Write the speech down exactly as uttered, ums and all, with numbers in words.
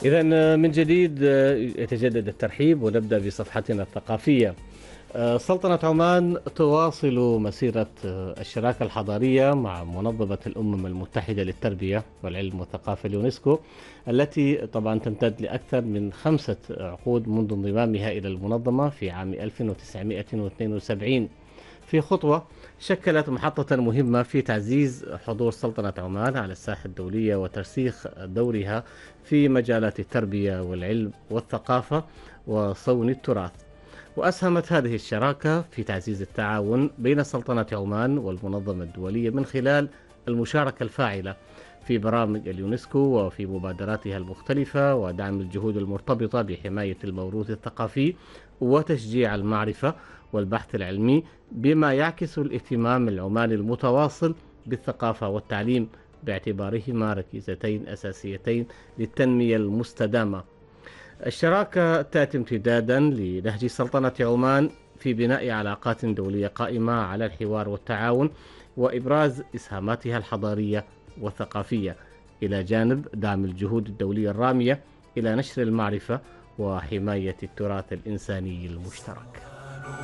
إذا من جديد يتجدد الترحيب ونبدأ بصفحتنا الثقافية. سلطنة عمان تواصل مسيرة الشراكة الحضارية مع منظمة الأمم المتحدة للتربية والعلم والثقافة اليونسكو، التي طبعا تمتد لأكثر من خمسة عقود منذ انضمامها إلى المنظمة في عام ألف وتسعمائة واثنين وسبعين، في خطوة شكلت محطة مهمة في تعزيز حضور سلطنة عمان على الساحة الدولية وترسيخ دورها في مجالات التربية والعلم والثقافة وصون التراث. وأسهمت هذه الشراكة في تعزيز التعاون بين سلطنة عمان والمنظمة الدولية من خلال المشاركة الفاعلة في برامج اليونسكو وفي مبادراتها المختلفة، ودعم الجهود المرتبطة بحماية الموروث الثقافي وتشجيع المعرفة والبحث العلمي، بما يعكس الاهتمام العماني المتواصل بالثقافة والتعليم باعتبارهما ركيزتين أساسيتين للتنمية المستدامة. الشراكة تأتي امتدادا لنهج سلطنة عمان في بناء علاقات دولية قائمة على الحوار والتعاون وإبراز إسهاماتها الحضارية والثقافية، إلى جانب دعم الجهود الدولية الرامية إلى نشر المعرفة وحماية التراث الإنساني المشترك.